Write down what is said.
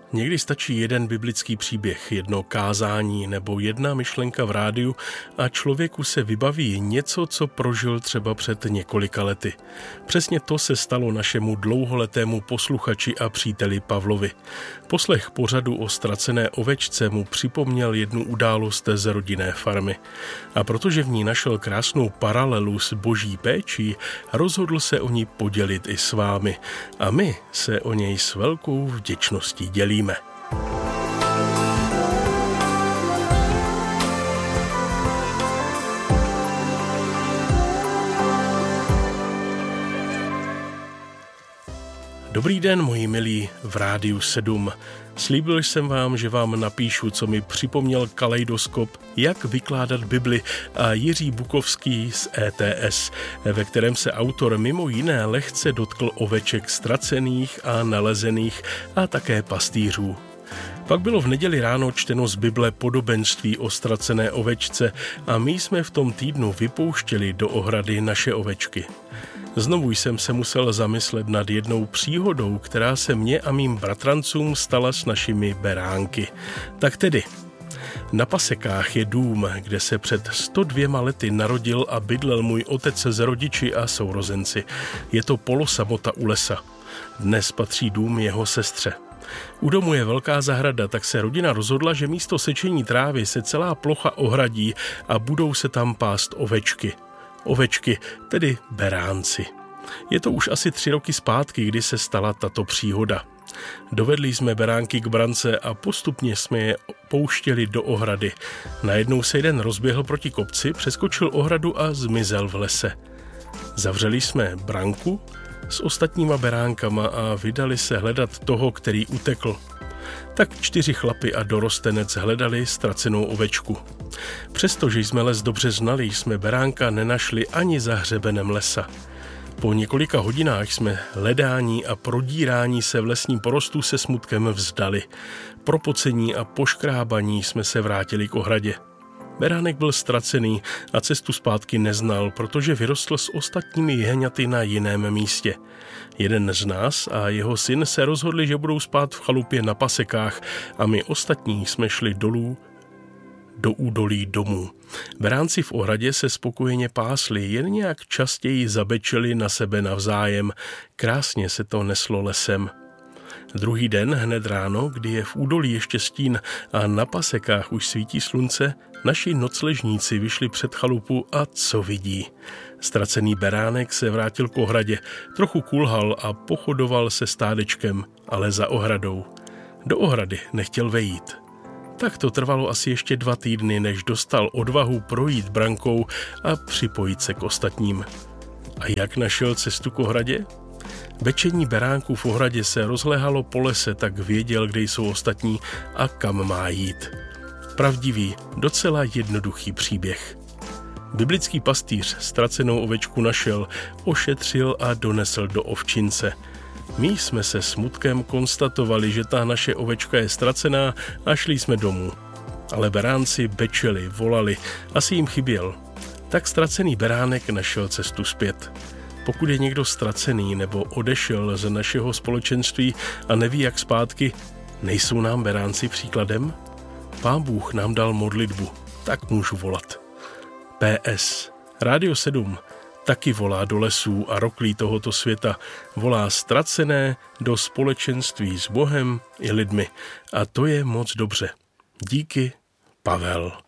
Někdy stačí jeden biblický příběh, jedno kázání nebo jedna myšlenka v rádiu a člověku se vybaví něco, co prožil třeba před několika lety. Přesně to se stalo našemu dlouholetému posluchači a příteli Pavlovi. Poslech pořadu o ztracené ovečce mu připomněl jednu událost z rodinné farmy. A protože v ní našel krásnou paralelu s boží péčí, rozhodl se o ní podělit i s vámi. A my se o něj s velkou vděčností dělíme. Dobrý den, moji milí v Rádiu 7. Slíbil jsem vám, že vám napíšu, co mi připomněl Kaleidoskop, jak vykládat Bibli a Jiří Bukovský z ETS, ve kterém se autor mimo jiné lehce dotkl oveček ztracených a nalezených a také pastýřů. Pak bylo v neděli ráno čteno z Bible podobenství o ztracené ovečce a my jsme v tom týdnu vypouštěli do ohrady naše ovečky. Znovu jsem se musel zamyslet nad jednou příhodou, která se mně a mým bratrancům stala s našimi beránky. Tak tedy, na Pasekách je dům, kde se před 102 lety narodil a bydlel můj otec s rodiči a sourozenci. Je to polosamota u lesa. Dnes patří dům jeho sestře. U domu je velká zahrada, tak se rodina rozhodla, že místo sečení trávy se celá plocha ohradí a budou se tam pást ovečky. Ovečky, tedy beránci. Je to už asi 3 roky zpátky, kdy se stala tato příhoda. Dovedli jsme beránky k brance a postupně jsme je pouštěli do ohrady. Najednou se jeden rozběhl proti kopci, přeskočil ohradu a zmizel v lese. Zavřeli jsme branku s ostatníma beránkama a vydali se hledat toho, který utekl. Tak 4 chlapi a dorostenec hledali ztracenou ovečku. Přestože jsme les dobře znali, jsme beránka nenašli ani za hřebenem lesa. Po několika hodinách jsme hledání a prodírání se v lesním porostu se smutkem vzdali. Propocení a poškrábaní jsme se vrátili k ohradě. Beránek byl ztracený a cestu zpátky neznal, protože vyrostl s ostatními jehňaty na jiném místě. Jeden z nás a jeho syn se rozhodli, že budou spát v chalupě na Pasekách a my ostatní jsme šli dolů do údolí domů. Beránci v ohradě se spokojeně pásli, jen nějak častěji zabečeli na sebe navzájem. Krásně se to neslo lesem. Druhý den, hned ráno, kdy je v údolí ještě stín a na Pasekách už svítí slunce, naši nocležníci vyšli před chalupu a co vidí? Ztracený beránek se vrátil k ohradě, trochu kulhal a pochodoval se stádečkem, ale za ohradou. Do ohrady nechtěl vejít. Tak to trvalo asi ještě 2 týdny, než dostal odvahu projít brankou a připojit se k ostatním. A jak našel cestu k ohradě? Bečení beránků v ohradě se rozléhalo po lese, tak věděl, kde jsou ostatní a kam má jít. Pravdivý, docela jednoduchý příběh. Biblický pastýř ztracenou ovečku našel, ošetřil a donesl do ovčince. My jsme se smutkem konstatovali, že ta naše ovečka je ztracená a šli jsme domů. Ale beránci bečeli, volali, asi jim chyběl. Tak ztracený beránek našel cestu zpět. Pokud je někdo ztracený nebo odešel z našeho společenství a neví jak zpátky, nejsou nám beránci příkladem? Pán Bůh nám dal modlitbu, tak můžu volat. PS. Rádio 7 taky volá do lesů a roklí tohoto světa. Volá ztracené do společenství s Bohem i lidmi. A to je moc dobře. Díky, Pavel.